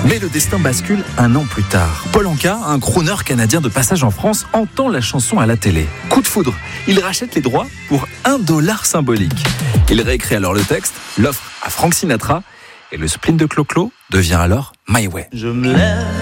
Mais le destin bascule un an plus tard. Paul Anka, un crooner canadien de passage en France, entend la chanson à la télé. Coup de foudre, il rachète les droits pour $1 symbolique. Il réécrit alors le texte, l'offre à Frank Sinatra et le spleen de Clo-Clo devient alors My Way. Je me lève